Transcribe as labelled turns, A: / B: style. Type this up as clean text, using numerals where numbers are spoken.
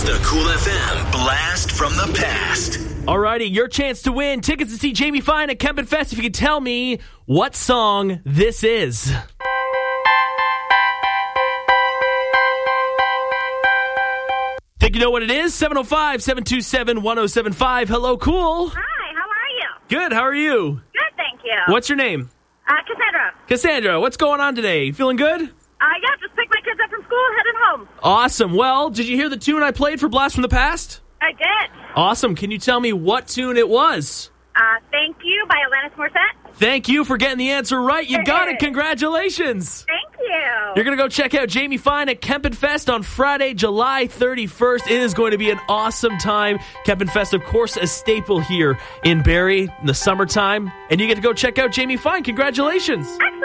A: The Cool FM Blast from the Past.
B: Alrighty, your chance to win tickets to see Jamie Fine at Kempin Fest if you can tell me what song this is. Think you know what it is? 705-727-1075. Hello, Cool.
C: Hi, how are you?
B: Good, how are you?
C: Good, thank you.
B: What's your name?
C: Cassandra.
B: Cassandra, what's going on today? Feeling good?
C: Yeah, just picked my kids up from school, headed home.
B: Awesome. Well, did you hear the tune I played for Blast from the Past?
C: I did.
B: Awesome. Can you tell me what tune it was?
C: Thank You by Alanis Morissette.
B: Thank you for getting the answer right. You got it. Congratulations.
C: Thank you.
B: You're going to go check out Jamie Fine at Kempin Fest on Friday, July 31st. It is going to be an awesome time. Kempin Fest, of course, a staple here in Barrie in the summertime. And you get to go check out Jamie Fine. Congratulations.
C: Excellent.